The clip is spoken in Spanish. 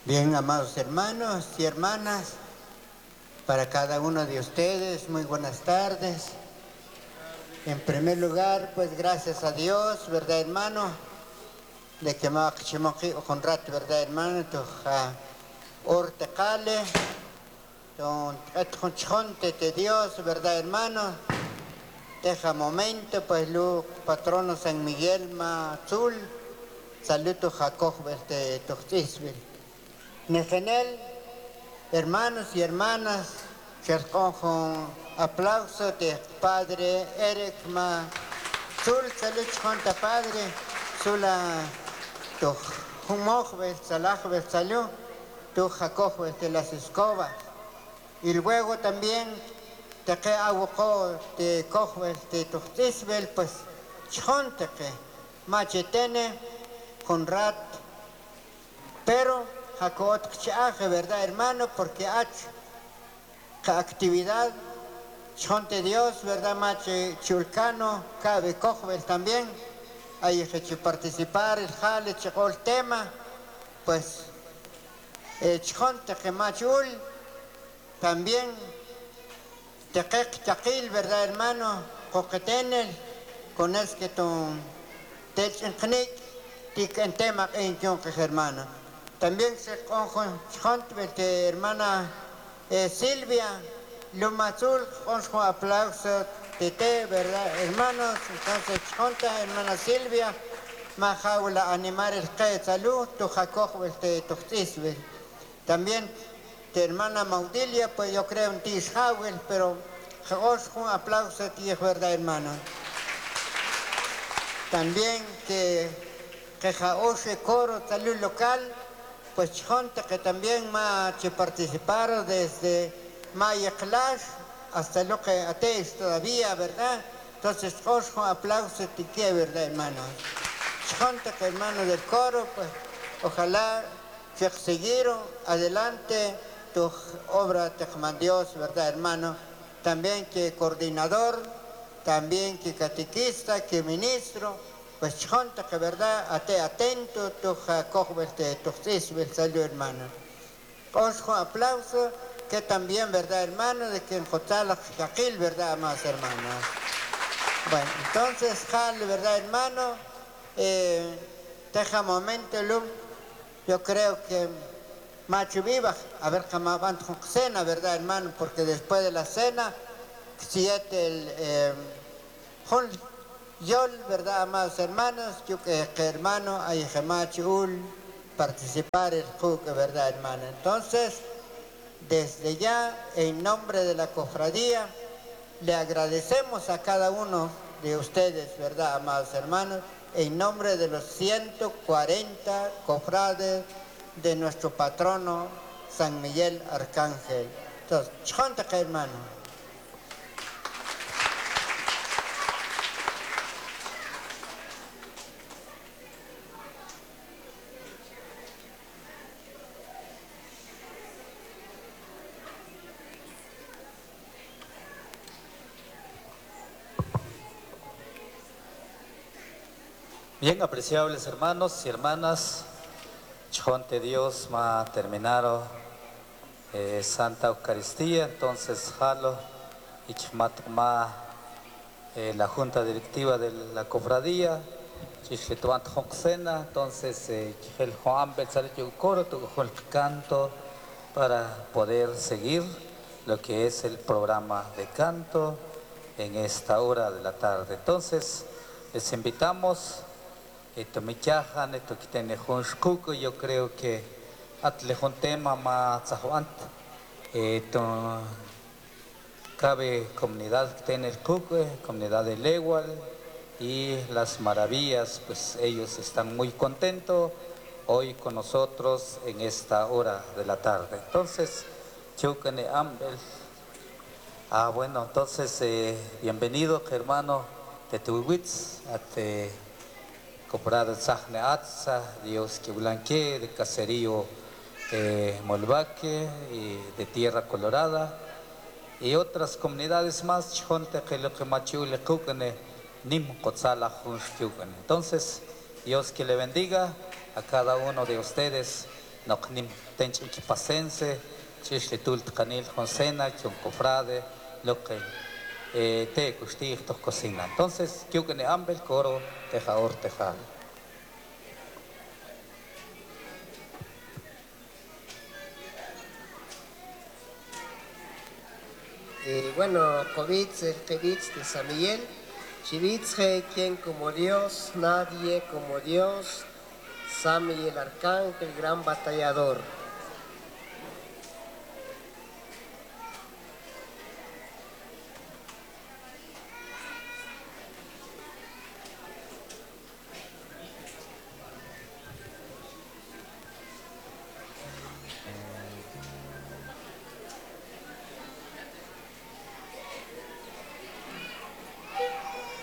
Bien, amados hermanos y hermanas, para cada uno de ustedes, muy buenas tardes. En primer lugar, pues gracias a Dios, ¿verdad, hermano? De que me ha hecho con rato, ¿verdad, hermano? Ortecale, de Dios, ¿verdad, hermano? Deja momento, pues, lu patrono San Miguel Mazul, saludo Jacob, de Toxisville. Negenel, hermanos y hermanas, con aplauso de Padre Eric Mazul, salud conta Padre, Sula, tu humor, salud, tu Jacob de las escobas. Y luego también te que aguacó de cojo de Toxisbel, pues chonte que machetene con rat, pero Jacob chaje, ¿verdad, hermano? Porque hay actividad chonte Dios, ¿verdad? Mache chulcano, cabe cojo también. Hay que participar, el jale, llegó el tema, pues chonte que machul también. Tequil, ¿verdad, hermano? Coquetenel, con es que tu technic, en tema en que hermano. También se con hermana Silvia, Lumazul, con aplauso de te, ¿verdad, hermanos? Entonces, junta, hermana Silvia, majaula animar el que salud, tu jacob, tu también. De hermana Maudilia, pues yo creo en ti Ishawel, pero un aplauso a ti, es verdad, hermano. También que Jaoshe Coro, salud local, pues gente que también participaron desde Maya Clash hasta lo que ateis todavía, ¿verdad? Entonces, un aplauso a ti, ¿verdad, hermano? Gente que hermano del coro, pues ojalá se siguieron adelante tu obra te Dios, ¿verdad, hermano? También que coordinador, también que catequista, que ministro, pues gente que, ¿verdad? Atento, tu salud, hermano. Os aplauso, que también, ¿verdad, hermano? De que en Jotala, Jaquil, ¿verdad, más hermanos? Bueno, entonces, Jal, ¿verdad, hermano? Deja momento, Lum, yo creo que Machu Viva, a ver, jamás van con cena, ¿verdad, hermano? Porque después de la cena, Yol, ¿verdad, amados hermanos? Yo que hermano, hay Machu participar el juque, ¿verdad, hermano? Entonces, desde ya, en nombre de la cofradía, le agradecemos a cada uno de ustedes, ¿verdad, amados hermanos? En nombre de los 140 cofrades de nuestro patrono San Miguel Arcángel. Entonces, chontaca, hermano. Bien, apreciables hermanos y hermanas, Chonte Dios ma terminaron Santa Eucaristía, entonces jalo y ma la junta directiva de la cofradía, entonces el Juan el coro, el canto para poder seguir lo que es el programa de canto en esta hora de la tarde. Entonces les invitamos. Esto me chajan, esto que tiene Junshkuko, yo creo que atle un tema más zahuant. Esto cabe comunidad que tiene el Cuco, comunidad de Legual y las maravillas, pues ellos están muy contentos hoy con nosotros en esta hora de la tarde. Entonces, Chukane Ambel. Bueno, entonces bienvenido hermano de Tuwitz, Cobrada Sahne Atza, Dios que blanquee, de caserío Molvaque y de Tierra Colorada y otras comunidades más, Chonte que lo que Machiule Kukane, Nim Kotzala Junshkukane. Entonces, Dios que le bendiga a cada uno de ustedes noqnim tench iquipacense, chishlitul tkanil jonsena, chun cofrade, lo que te custig tos cocina. Entonces, que hambre el coro tejaor teja. Bueno, Jovitz, el Jevitz de San Miguel, Chivitze, quien como Dios, nadie como Dios, San Miguel Arcángel, gran batallador.